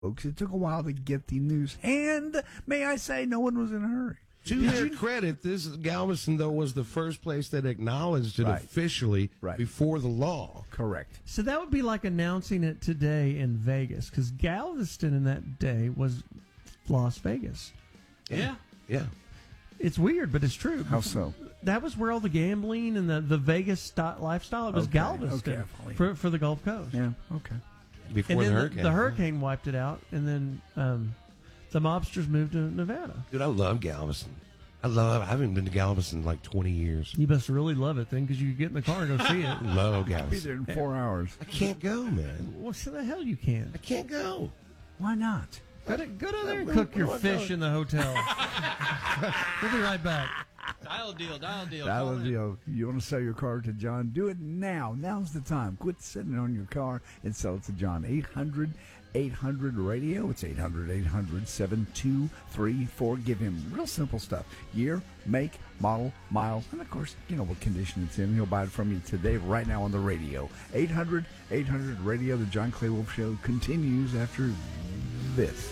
folks. It took a while to get the news, and may I say, no one was in a hurry. To their credit, this Galveston, though, was the first place that acknowledged it officially before the law. Correct. So that would be like announcing it today in Vegas, because Galveston in that day was Las Vegas. Yeah. Yeah. It's weird, but it's true. How so? That was where all the gambling and the Vegas lifestyle, it was Galveston for the Gulf Coast. Yeah, okay. Before the hurricane. The hurricane wiped it out, and then the mobsters moved to Nevada. Dude, I love Galveston. I haven't been to Galveston in like 20 years. You must really love it then, because you get in the car and go see it. Love Be Galveston. there in 4 hours. I can't go, man. Well, so the hell you can. I can't go. Why not? Go down there and cook your fish in the hotel. We'll be right back. Dial deal. Dial deal. You want to sell your car to John? Do it now. Now's the time. Quit sitting on your car and sell it to John. 800-800-RADIO. It's 800-800-7234. Give him real simple stuff. Year, make, model, miles, and, of course, you know what condition it's in. He'll buy it from you today, right now on the radio. 800-800-RADIO. The John Clay Wolf Show continues after this.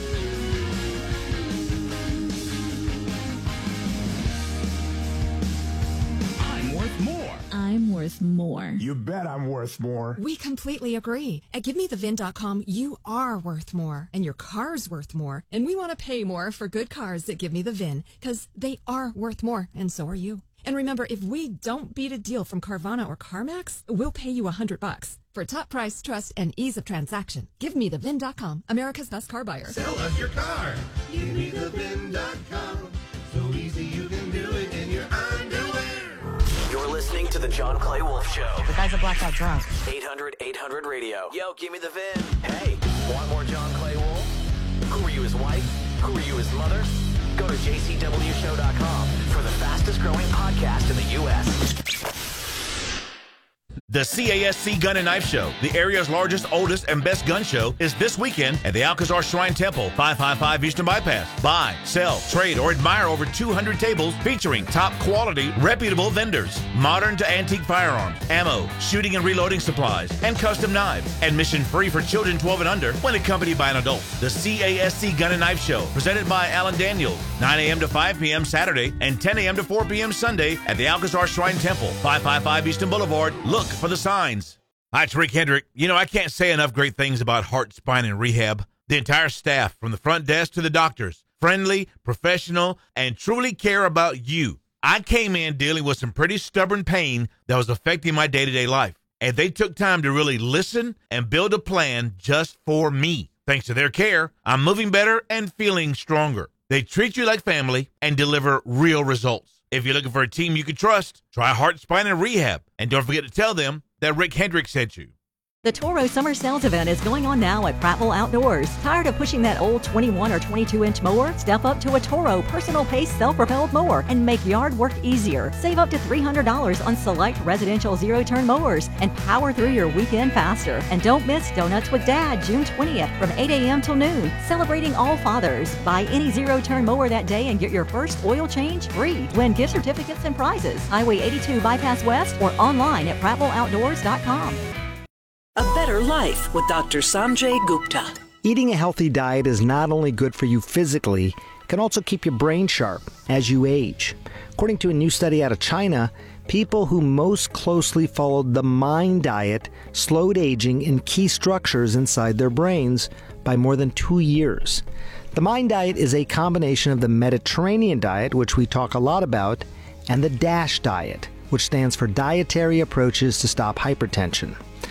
I'm worth more. You bet I'm worth more. We completely agree. At GiveMeTheVIN.com, you are worth more, and your car's worth more. And we want to pay more for good cars that Give Me the VIN, because they are worth more, and so are you. And remember, if we don't beat a deal from Carvana or CarMax, we'll pay you $100 for top price, trust, and ease of transaction. GiveMeTheVIN.com, America's best car buyer. Sell us your car. GiveMeTheVIN.com. So easy you can do it in your underwear. You're listening to the John Clay Wolf Show. The guy's a blackout drunk. 800-800-RADIO. Yo, give me the VIN. Hey, want more John Clay Wolf? Who are you, his wife? Who are you, his mother? Go to jcwshow.com for the fastest growing podcast in the U.S. The CASC Gun and Knife Show, the area's largest, oldest, and best gun show, is this weekend at the Alcazar Shrine Temple, 555 Eastern Bypass. Buy, sell, trade, or admire over 200 tables featuring top quality, reputable vendors, modern to antique firearms, ammo, shooting and reloading supplies, and custom knives. Admission free for children 12 and under when accompanied by an adult. The CASC Gun and Knife Show, presented by Alan Daniels, 9 a.m. to 5 p.m. Saturday and 10 a.m. to 4 p.m. Sunday at the Alcazar Shrine Temple, 555 Eastern Boulevard. Look for the signs. Hi, it's Rick Hendrick. You know, I can't say enough great things about Heart, Spine, and Rehab. The entire staff, from the front desk to the doctors, friendly, professional, and truly care about you. I came in dealing with some pretty stubborn pain that was affecting my day-to-day life, and they took time to really listen and build a plan just for me. Thanks to their care, I'm moving better and feeling stronger. They treat you like family and deliver real results. If you're looking for a team you can trust, try Heart, Spine, and Rehab. And don't forget to tell them that Rick Hendrick sent you. The Toro Summer Sales Event is going on now at Prattville Outdoors. Tired of pushing that old 21 or 22-inch mower? Step up to a Toro personal pace self-propelled mower and make yard work easier. Save up to $300 on select residential zero-turn mowers and power through your weekend faster. And don't miss Donuts with Dad, June 20th from 8 a.m. till noon. Celebrating all fathers. Buy any zero-turn mower that day and get your first oil change free. Win gift certificates and prizes. Highway 82 Bypass West or online at PrattvilleOutdoors.com. A Better Life with Dr. Sanjay Gupta. Eating a healthy diet is not only good for you physically, it can also keep your brain sharp as you age. According to a new study out of China, people who most closely followed the MIND diet slowed aging in key structures inside their brains by more than 2 years. The MIND diet is a combination of the Mediterranean diet, which we talk a lot about, and the DASH diet, which stands for Dietary Approaches to Stop Hypertension.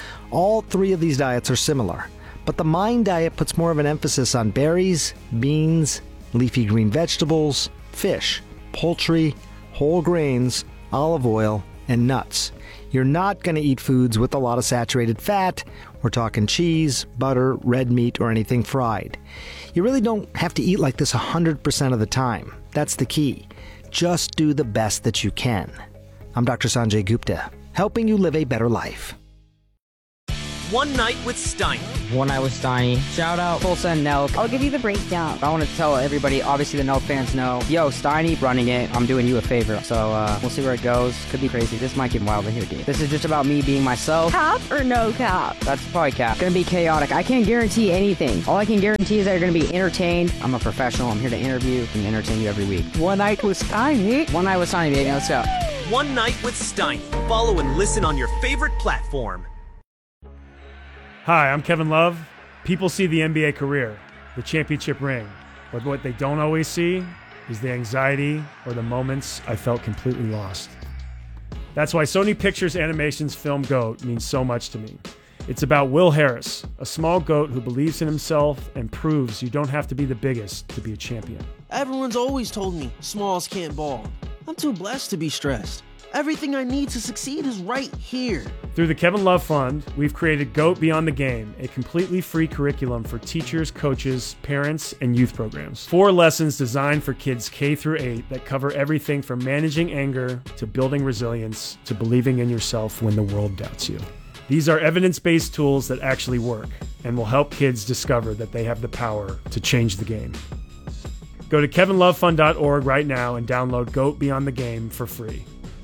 All three of these diets are similar, but the MIND diet puts more of an emphasis on berries, beans, leafy green vegetables, fish, poultry, whole grains, olive oil, and nuts. You're not going to eat foods with a lot of saturated fat. We're talking cheese, butter, red meat, or anything fried. You really don't have to eat like this 100% of the time. That's the key. Just do the best that you can. I'm Dr. Sanjay Gupta, helping you live a better life. One Night with Steiny. One Night with Steiny. Shout out Full Send Nelk. I'll give you the breakdown. I want to tell everybody, obviously the Nelk fans know, yo, Steiny running it, I'm doing you a favor. So we'll see where it goes. Could be crazy. This might get wild in here, dude. This is just about me being myself. Cap or no cap? That's probably cap. Gonna be chaotic. I can't guarantee anything. All I can guarantee is that you're gonna be entertained. I'm a professional. I'm here to interview and entertain you every week. One Night with Steiny. One Night with Steiny, baby. Let's go. One Night with Steiny. Follow and listen on your favorite platform. Hi, I'm Kevin Love. People see the NBA career, the championship ring, but what they don't always see is the anxiety or the moments I felt completely lost. That's why Sony Pictures Animation's film GOAT means so much to me. It's about Will Harris, a small goat who believes in himself and proves you don't have to be the biggest to be a champion. Everyone's always told me smalls can't ball. I'm too blessed to be stressed. Everything I need to succeed is right here. Through the Kevin Love Fund, we've created GOAT Beyond the Game, a completely free curriculum for teachers, coaches, parents, and youth programs. 4 lessons designed for kids K through 8 that cover everything from managing anger to building resilience to believing in yourself when the world doubts you. These are evidence-based tools that actually work and will help kids discover that they have the power to change the game. Go to kevinlovefund.org right now and download GOAT Beyond the Game for free.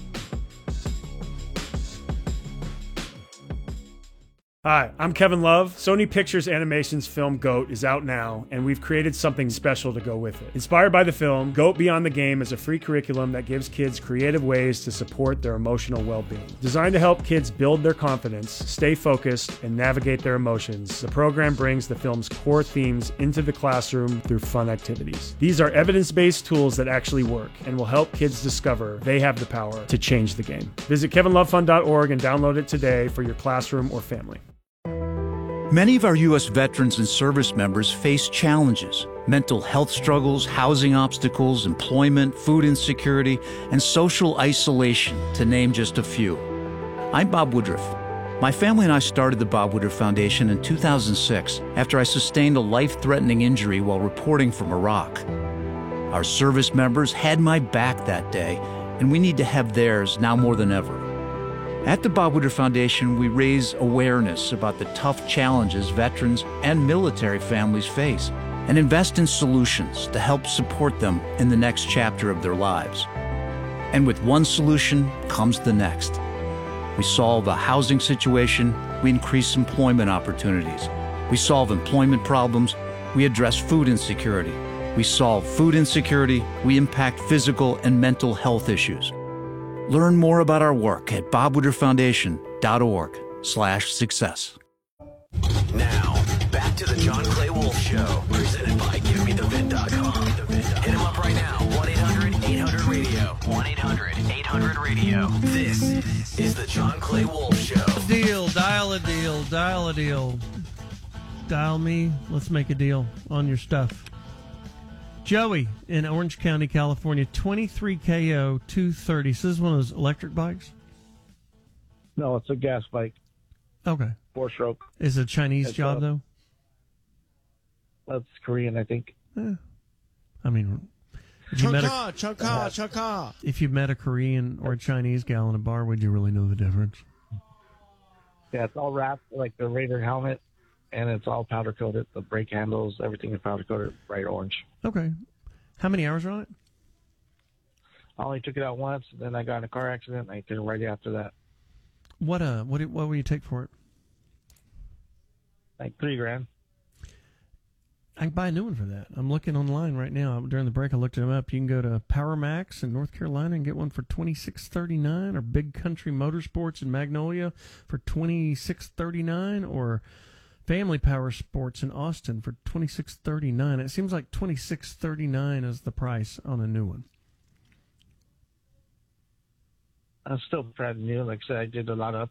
Hi, I'm Kevin Love. Sony Pictures Animation's film GOAT is out now, and we've created something special to go with it. Inspired by the film, GOAT Beyond the Game is a free curriculum that gives kids creative ways to support their emotional well-being. Designed to help kids build their confidence, stay focused, and navigate their emotions, the program brings the film's core themes into the classroom through fun activities. These are evidence-based tools that actually work and will help kids discover they have the power to change the game. Visit kevinlovefund.org and download it today for your classroom or family. Many of our U.S. veterans and service members face challenges: mental health struggles, housing obstacles, employment, food insecurity, and social isolation, to name just a few. I'm Bob Woodruff. My family and I started the Bob Woodruff Foundation in 2006 after I sustained a life-threatening injury while reporting from Iraq. Our service members had my back that day, and we need to have theirs now more than ever. At the Bob Woodruff Foundation, we raise awareness about the tough challenges veterans and military families face and invest in solutions to help support them in the next chapter of their lives. And with one solution comes the next. We solve a housing situation, we increase employment opportunities. We solve employment problems, we address food insecurity. We solve food insecurity, we impact physical and mental health issues. Learn more about our work at bobwoodrufffoundation.org/success. Now, back to the John Clay Wolf Show, presented by GiveMeTheVin.com. Hit him up right now, 1-800-800-RADIO, 1-800-800-RADIO. This is the John Clay Wolf Show. Deal, dial a deal, dial a deal. Dial me, let's make a deal on your stuff. Joey in Orange County, California, 23KO 230. So this is one of those electric bikes? No, it's a gas bike. Okay. 4-stroke. Is it a Chinese job, though? That's Korean, I think. I mean, if you met a Korean or a Chinese gal in a bar, would you really know the difference? Yeah, it's all wrapped like the Raider helmet. And it's all powder coated. The brake handles, everything is powder coated, bright orange. Okay. How many hours are on it? I only took it out once, and then I got in a car accident, and I did it right after that. What will you take for it? Like $3,000. I can buy a new one for that. I'm looking online right now. During the break, I looked them up. You can go to Power Max in North Carolina and get one for $26.39, or Big Country Motorsports in Magnolia for $26.39, or Family Power Sports in Austin for $26.39. It seems like $26.39 is the price on a new one. I'm still brand new. Like I said, I did a lot of.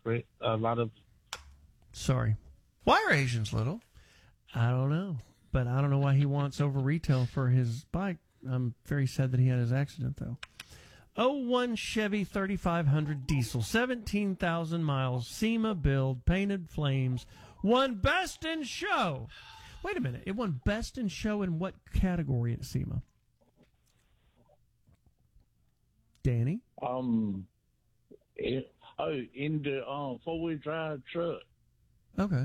Sorry. Why are Asians little? I don't know. But I don't know why he wants over retail for his bike. I'm very sad that he had his accident, though. 01 Chevy 3500 diesel, 17,000 miles, SEMA build, painted flames, won Best in Show. Wait a minute. It won Best in Show in what category at SEMA? Danny? In the 4-wheel drive truck. Okay.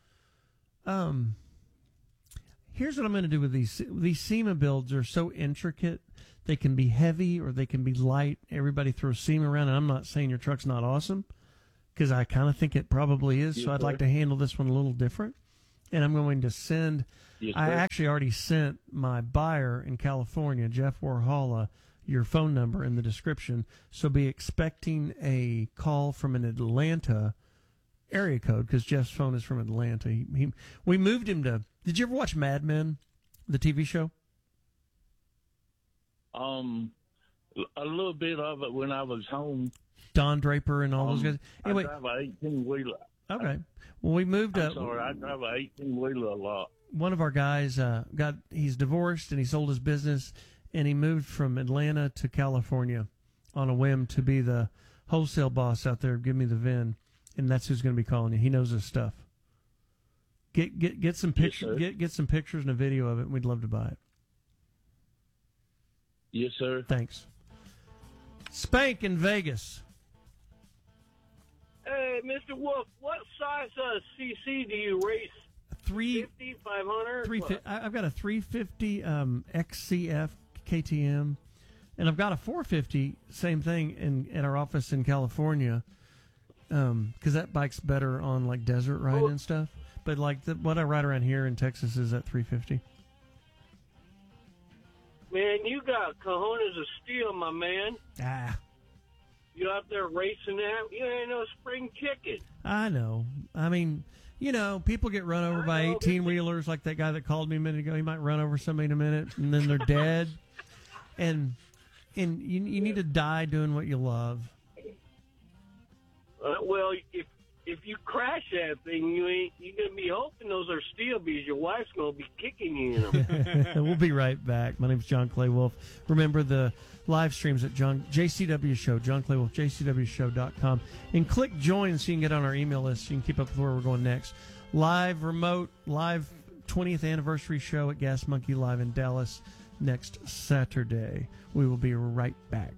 Here's what I'm going to do with these. These SEMA builds are so intricate. They can be heavy or they can be light. Everybody throws SEMA around, and I'm not saying your truck's not awesome, because I kind of think it probably is. So I'd like to handle this one a little different. And I'm going to send, I actually already sent my buyer in California, Jeff Warhala, your phone number in the description. So be expecting a call from an Atlanta area code, because Jeff's phone is from Atlanta. We moved him to, did you ever watch Mad Men, the TV show? A little bit of it when I was home. Don Draper and all those guys. Anyway, I drive an 18-wheeler. Okay. Well, we moved up. Sorry, I drive an 18-wheeler a lot. One of our guys he's divorced and he sold his business, and he moved from Atlanta to California on a whim to be the wholesale boss out there. Give me the VIN, and that's who's going to be calling you. He knows his stuff. Get some pictures. Get some pictures and a video of it, and we'd love to buy it. Yes, sir. Thanks. Spank in Vegas. Hey, Mr. Wolf, what size CC do you race? 350, 500? 350. I've got a 350 XCF KTM, and I've got a 450, same thing, at our office in California, because that bike's better on like desert riding and stuff. But like what I ride around here in Texas is at 350. Man, you got cojones of steel, my man. You out there racing that? You ain't no spring chicken. I know. I mean, people get run over by 18-wheelers, like that guy that called me a minute ago. He might run over somebody in a minute, and then they're dead. And you need to die doing what you love. Well, if you crash that thing, you're gonna be hoping those are steel, because your wife's gonna be kicking you in them. We'll be right back. My name's John Clay Wolf. Remember the live streams at JCW Show, John Clay Wolf, JCWShow.com, and click join so you can get on our email list so you can keep up with where we're going next. Live 20th anniversary show at Gas Monkey Live in Dallas next Saturday. We will be right back.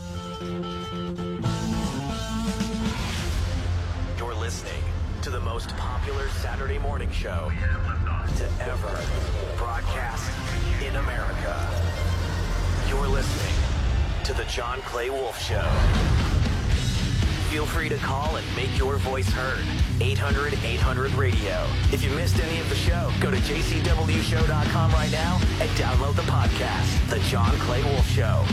You're listening to the most popular Saturday morning show to ever broadcast in America. You're listening to the John Clay Wolf Show. Feel free to call and make your voice heard. 800-800-RADIO. If you missed any of the show, go to jcwshow.com right now and download the podcast, The John Clay Wolf Show.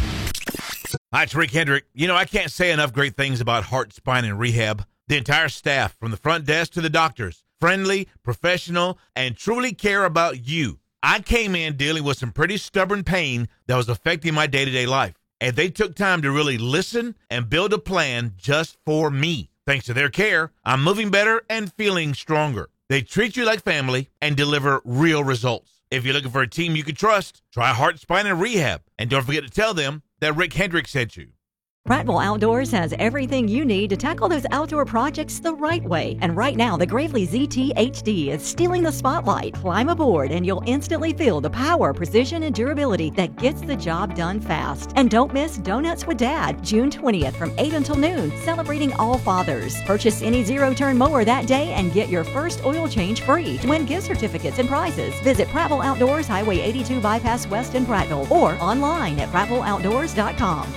Hi, it's Rick Hendrick. I can't say enough great things about Heart, Spine, and Rehab. The entire staff, from the front desk to the doctors, friendly, professional, and truly care about you. I came in dealing with some pretty stubborn pain that was affecting my day-to-day life, and they took time to really listen and build a plan just for me. Thanks to their care, I'm moving better and feeling stronger. They treat you like family and deliver real results. If you're looking for a team you can trust, try Heart, Spine, and Rehab. And don't forget to tell them that Rick Hendrick sent you. Prattville Outdoors has everything you need to tackle those outdoor projects the right way. And right now, the Gravely ZT HD is stealing the spotlight. Climb aboard and you'll instantly feel the power, precision, and durability that gets the job done fast. And don't miss Donuts with Dad, June 20th from 8 until noon, celebrating all fathers. Purchase any zero-turn mower that day and get your first oil change free. To win gift certificates and prizes, visit Prattville Outdoors, Highway 82 Bypass West in Prattville, or online at prattvilleoutdoors.com.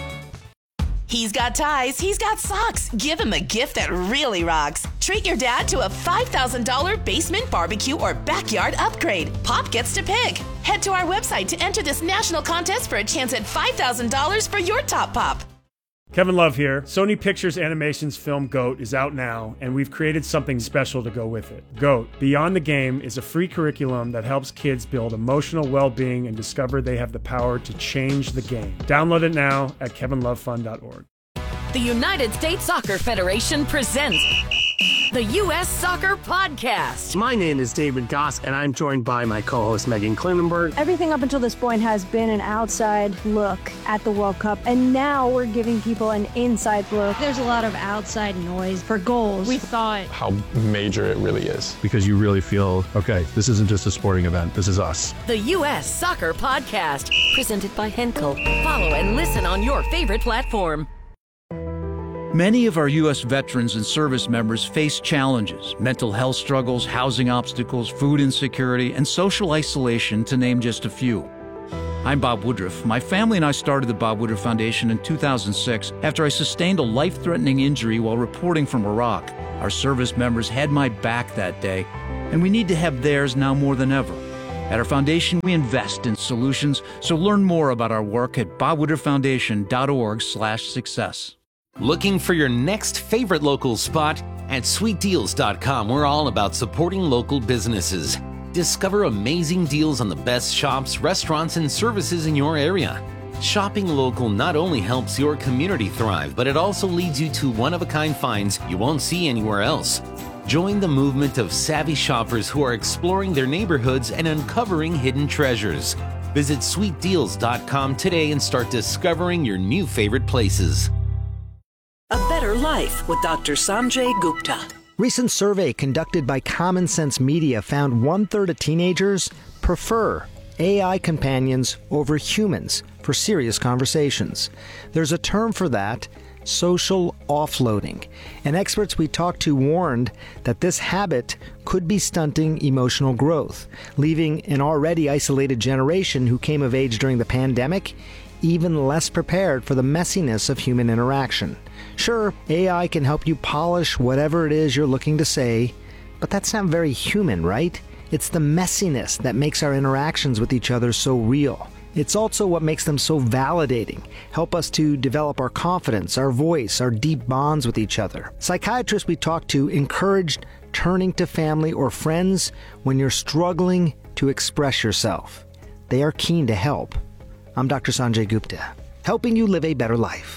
He's got ties, he's got socks. Give him a gift that really rocks. Treat your dad to a $5,000 basement barbecue or backyard upgrade. Pop gets to pick. Head to our website to enter this national contest for a chance at $5,000 for your top pop. Kevin Love here. Sony Pictures Animation's film GOAT is out now, and we've created something special to go with it. GOAT, Beyond the Game, is a free curriculum that helps kids build emotional well-being and discover they have the power to change the game. Download it now at kevinlovefun.org. The United States Soccer Federation presents the U.S. Soccer Podcast. My name is David Goss, and I'm joined by my co-host Megan Klinenberg. Everything up until this point has been an outside look at the World Cup, and now we're giving people an inside look. There's a lot of outside noise for goals. We thought how major it really is, because you really feel, okay, this isn't just a sporting event, this is us. The U.S. Soccer Podcast, presented by Henkel. Follow and listen on your favorite platform. Many of our U.S. veterans and service members face challenges: mental health struggles, housing obstacles, food insecurity, and social isolation, to name just a few. I'm Bob Woodruff. My family and I started the Bob Woodruff Foundation in 2006 after I sustained a life-threatening injury while reporting from Iraq. Our service members had my back that day, and we need to have theirs now more than ever. At our foundation, we invest in solutions, so learn more about our work at bobwoodrufffoundation.org/success. Looking for your next favorite local spot? At sweetdeals.com, we're all about supporting local businesses. Discover amazing deals on the best shops, restaurants, and services in your area. Shopping local not only helps your community thrive, but it also leads you to one-of-a-kind finds you won't see anywhere else. Join the movement of savvy shoppers who are exploring their neighborhoods and uncovering hidden treasures. Visit sweetdeals.com today and start discovering your new favorite places. A Better Life with Dr. Sanjay Gupta. Recent survey conducted by Common Sense Media found 1/3 of teenagers prefer AI companions over humans for serious conversations. There's a term for that: social offloading. And experts we talked to warned that this habit could be stunting emotional growth, leaving an already isolated generation who came of age during the pandemic even less prepared for the messiness of human interaction. Sure, AI can help you polish whatever it is you're looking to say, but that's not very human, right? It's the messiness that makes our interactions with each other so real. It's also what makes them so validating, help us to develop our confidence, our voice, our deep bonds with each other. Psychiatrists we talked to encouraged turning to family or friends when you're struggling to express yourself. They are keen to help. I'm Dr. Sanjay Gupta, helping you live a better life.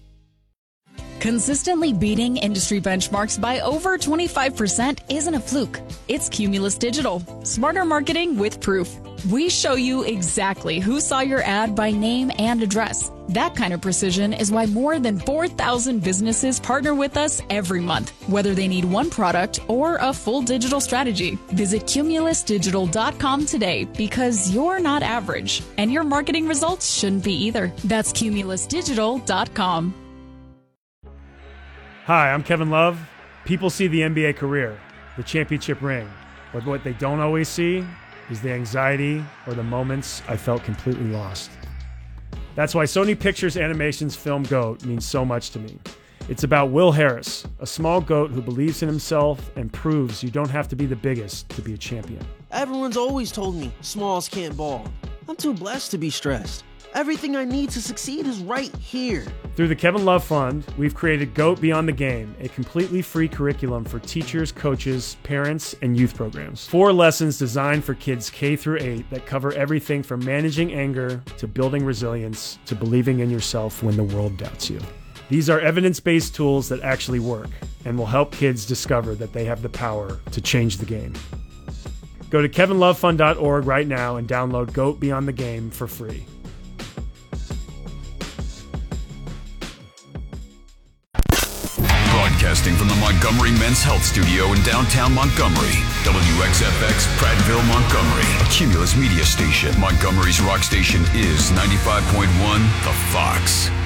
Consistently beating industry benchmarks by over 25% isn't a fluke. It's Cumulus Digital. Smarter marketing with proof. We show you exactly who saw your ad by name and address. That kind of precision is why more than 4,000 businesses partner with us every month, whether they need one product or a full digital strategy. Visit cumulusdigital.com today, because you're not average, and your marketing results shouldn't be either. That's cumulusdigital.com. Hi, I'm Kevin Love. People see the NBA career, the championship ring, but what they don't always see is the anxiety or the moments I felt completely lost. That's why Sony Pictures Animation's film GOAT means so much to me. It's about Will Harris, a small goat who believes in himself and proves you don't have to be the biggest to be a champion. Everyone's always told me smalls can't ball. I'm too blessed to be stressed. Everything I need to succeed is right here. Through the Kevin Love Fund, we've created GOAT Beyond the Game, a completely free curriculum for teachers, coaches, parents, and youth programs. 4 lessons designed for kids K through 8 that cover everything from managing anger to building resilience to believing in yourself when the world doubts you. These are evidence-based tools that actually work and will help kids discover that they have the power to change the game. Go to kevinlovefund.org right now and download GOAT Beyond the Game for free. Broadcasting from the Montgomery Men's Health Studio in downtown Montgomery. WXFX, Prattville, Montgomery. A Cumulus media station. Montgomery's rock station is 95.1 The Fox.